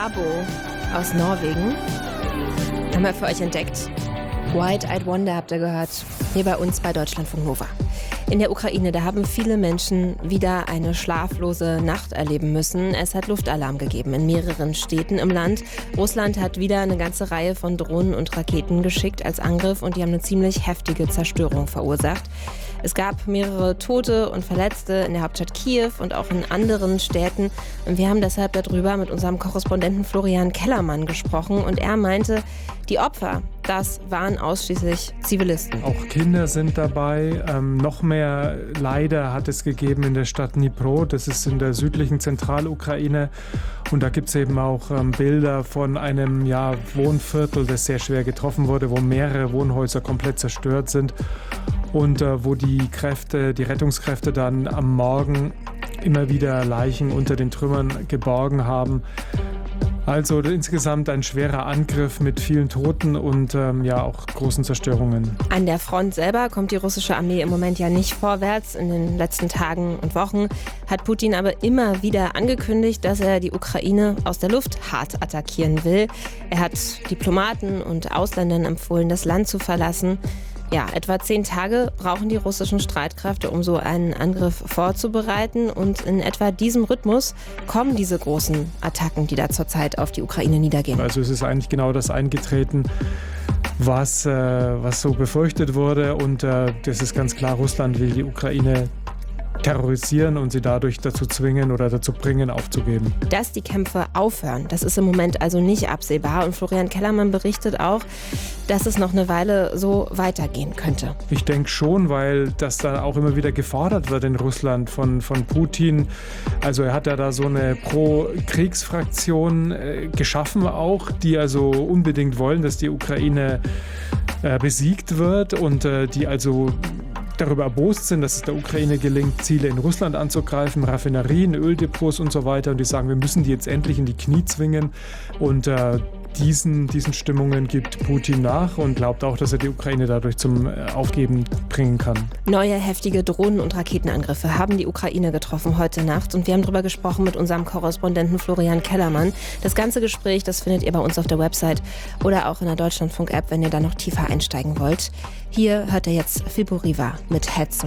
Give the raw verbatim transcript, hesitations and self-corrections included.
Abo aus Norwegen haben wir für euch entdeckt. White Eyed Wonder habt ihr gehört, hier bei uns bei Deutschlandfunk Nova. In der Ukraine, da haben viele Menschen wieder eine schlaflose Nacht erleben müssen. Es hat Luftalarm gegeben in mehreren Städten im Land. Russland hat wieder eine ganze Reihe von Drohnen und Raketen geschickt als Angriff und die haben eine ziemlich heftige Zerstörung verursacht. Es gab mehrere Tote und Verletzte in der Hauptstadt Kiew und auch in anderen Städten. Und wir haben deshalb darüber mit unserem Korrespondenten Florian Kellermann gesprochen. Und er meinte, die Opfer, das waren ausschließlich Zivilisten. Auch Kinder sind dabei. Ähm, noch mehr Leider hat es gegeben in der Stadt Dnipro. Das ist in der südlichen Zentralukraine. Und da gibt es eben auch ähm, Bilder von einem ja, Wohnviertel, das sehr schwer getroffen wurde, wo mehrere Wohnhäuser komplett zerstört sind. Und äh, wo die Kräfte, die Rettungskräfte dann am Morgen immer wieder Leichen unter den Trümmern geborgen haben. Also insgesamt ein schwerer Angriff mit vielen Toten und ähm, ja auch großen Zerstörungen. An der Front selber kommt die russische Armee im Moment ja nicht vorwärts. In den letzten Tagen und Wochen hat Putin aber immer wieder angekündigt, dass er die Ukraine aus der Luft hart attackieren will. Er hat Diplomaten und Ausländern empfohlen, das Land zu verlassen. Ja, etwa zehn Tage brauchen die russischen Streitkräfte, um so einen Angriff vorzubereiten. Und in etwa diesem Rhythmus kommen diese großen Attacken, die da zurzeit auf die Ukraine niedergehen. Also es ist eigentlich genau das eingetreten, was, äh, was so befürchtet wurde. Und äh, das ist ganz klar, Russland will die Ukraine terrorisieren und sie dadurch dazu zwingen oder dazu bringen, aufzugeben. Dass die Kämpfe aufhören, das ist im Moment also nicht absehbar. Und Florian Kellermann berichtet auch, dass es noch eine Weile so weitergehen könnte. Ich denke schon, weil das da auch immer wieder gefordert wird in Russland von, von Putin. Also er hat ja da so eine Pro-Kriegsfraktion äh, geschaffen auch, die also unbedingt wollen, dass die Ukraine äh, besiegt wird und äh, die also darüber erbost sind, dass es der Ukraine gelingt, Ziele in Russland anzugreifen, Raffinerien, Öldepots und so weiter. Und die sagen, wir müssen die jetzt endlich in die Knie zwingen. Und äh, diesen, diesen Stimmungen gibt Putin nach und glaubt auch, dass er die Ukraine dadurch zum Aufgeben bringen kann. Neue heftige Drohnen- und Raketenangriffe haben die Ukraine getroffen heute Nacht. Und wir haben darüber gesprochen mit unserem Korrespondenten Florian Kellermann. Das ganze Gespräch, das findet ihr bei uns auf der Website oder auch in der Deutschlandfunk-App, wenn ihr da noch tiefer einsteigen wollt. Hier hört ihr jetzt Filippo Riva mit Heads